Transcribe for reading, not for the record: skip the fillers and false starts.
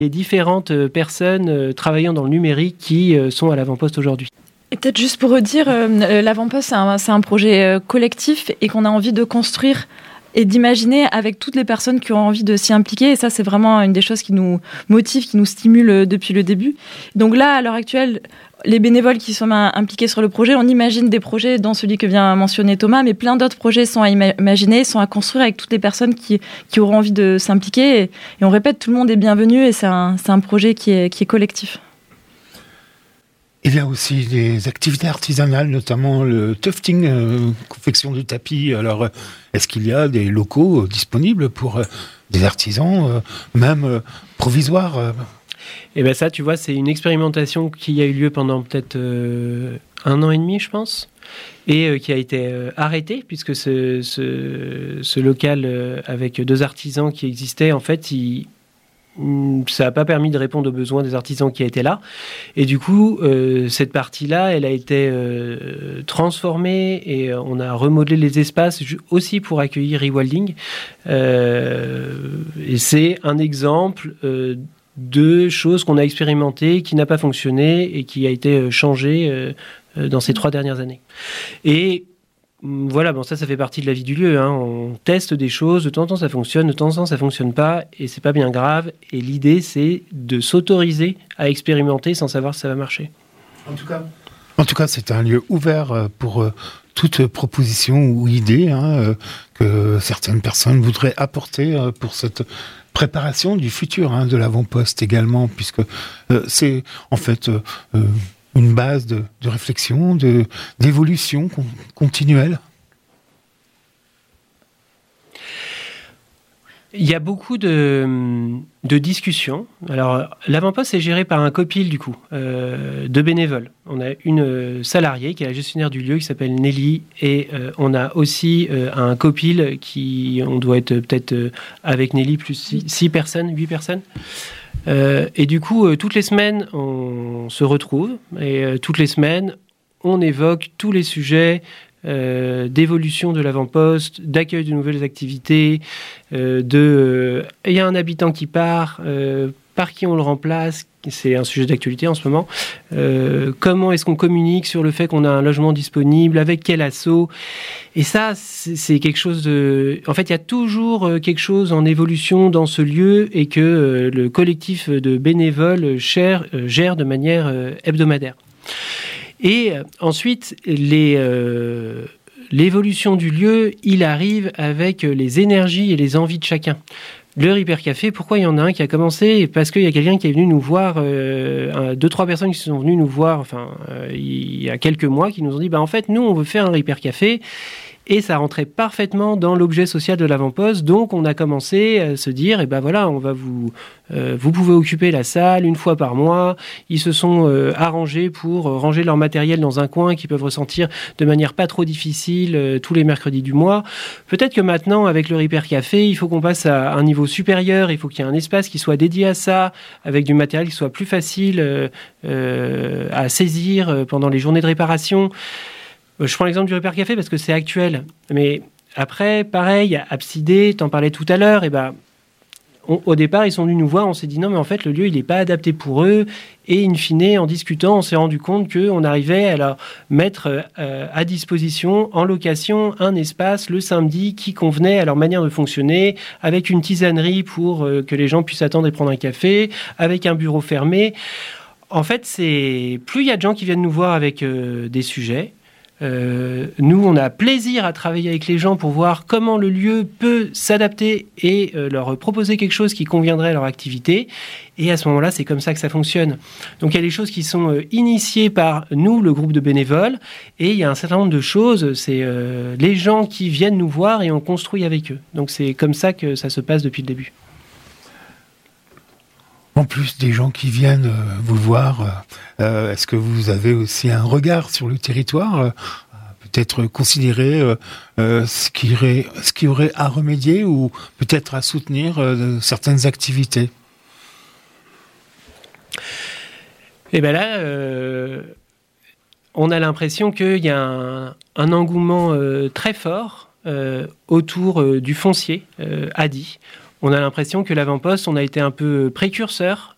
les différentes personnes travaillant dans le numérique qui sont à l'avant-poste aujourd'hui. Et peut-être juste pour redire, l'avant-poste, c'est un projet collectif et qu'on a envie de construire et d'imaginer avec toutes les personnes qui ont envie de s'y impliquer. Et ça, c'est vraiment une des choses qui nous motive, qui nous stimule depuis le début. Donc là, à l'heure actuelle, les bénévoles qui sont impliqués sur le projet, on imagine des projets dans celui que vient mentionner Thomas, mais plein d'autres projets sont à imaginer, sont à construire avec toutes les personnes qui auront envie de s'impliquer. Et on répète, tout le monde est bienvenu et c'est un projet qui est collectif. Il y a aussi des activités artisanales, notamment le tufting, confection de tapis. Alors, est-ce qu'il y a des locaux disponibles pour des artisans, même provisoires Et bien ça, tu vois, c'est une expérimentation qui a eu lieu pendant peut-être 1 an et demi, je pense, et qui a été arrêtée, puisque ce local avec 2 artisans qui existaient, en fait, ça n'a pas permis de répondre aux besoins des artisans qui étaient là. Et du coup, cette partie-là, elle a été transformée et on a remodelé les espaces aussi pour accueillir Rewilding. Et c'est un exemple de choses qu'on a expérimentées, qui n'a pas fonctionné et qui a été changé dans ces 3 dernières années. Et voilà, bon, ça fait partie de la vie du lieu. Hein. On teste des choses, de temps en temps ça fonctionne, de temps en temps ça fonctionne pas, et c'est pas bien grave. Et l'idée, c'est de s'autoriser à expérimenter sans savoir si ça va marcher. En tout cas, c'est un lieu ouvert pour toute proposition ou idée que certaines personnes voudraient apporter pour cette préparation du futur de l'avant-poste également, puisque c'est en fait une base de réflexion, d'évolution continuelle. Il y a beaucoup de discussions. Alors, l'avant-poste est géré par un copil, du coup, de bénévoles. On a une salariée qui est la gestionnaire du lieu, qui s'appelle Nelly, et on a aussi un copil on doit être peut-être avec Nelly plus 6 personnes, 8 personnes. Et du coup, toutes les semaines, on se retrouve, et toutes les semaines, on évoque tous les sujets d'évolution de l'avant-poste, d'accueil de nouvelles activités, il y a un habitant qui part, par qui on le remplace, c'est un sujet d'actualité en ce moment, comment est-ce qu'on communique sur le fait qu'on a un logement disponible, avec quel asso, et ça c'est quelque chose en fait il y a toujours quelque chose en évolution dans ce lieu et que le collectif de bénévoles gère de manière hebdomadaire. Et ensuite, l'évolution du lieu, il arrive avec les énergies et les envies de chacun. Le Repair Café, pourquoi il y en a un qui a commencé ? Parce qu'il y a quelqu'un qui est venu nous voir, 2-3 personnes qui sont venues nous voir il y a quelques mois, qui nous ont dit en fait, nous, on veut faire un Repair Café. Et ça rentrait parfaitement dans l'objet social de l'avant-poste. Donc, on a commencé à se dire, voilà, on va vous pouvez occuper la salle 1 fois par mois. Ils se sont arrangés pour ranger leur matériel dans un coin qu'ils peuvent ressentir de manière pas trop difficile tous les mercredis du mois. Peut-être que maintenant, avec le Repair Café, il faut qu'on passe à un niveau supérieur. Il faut qu'il y ait un espace qui soit dédié à ça, avec du matériel qui soit plus facile à saisir pendant les journées de réparation. Je prends l'exemple du Repair Café parce que c'est actuel. Mais après, pareil, Absidé, t'en parlais tout à l'heure, au départ, ils sont venus nous voir, on s'est dit non, mais en fait, le lieu, il n'est pas adapté pour eux. Et in fine, en discutant, on s'est rendu compte qu'on arrivait à leur mettre à disposition, en location, un espace le samedi qui convenait à leur manière de fonctionner, avec une tisanerie pour que les gens puissent attendre et prendre un café, avec un bureau fermé. En fait, plus il y a de gens qui viennent nous voir avec des sujets, nous, on a plaisir à travailler avec les gens pour voir comment le lieu peut s'adapter et leur proposer quelque chose qui conviendrait à leur activité. Et à ce moment-là, c'est comme ça que ça fonctionne. Donc, il y a des choses qui sont initiées par nous, le groupe de bénévoles, et il y a un certain nombre de choses, c'est les gens qui viennent nous voir et on construit avec eux. Donc, c'est comme ça que ça se passe depuis le début. En plus des gens qui viennent vous voir, est-ce que vous avez aussi un regard sur le territoire, peut-être considérer ce qui aurait à remédier ou peut-être à soutenir certaines activités ? Et bien là, on a l'impression qu'il y a un engouement très fort autour du foncier, ADI. On a l'impression que l'avant-poste, on a été un peu précurseur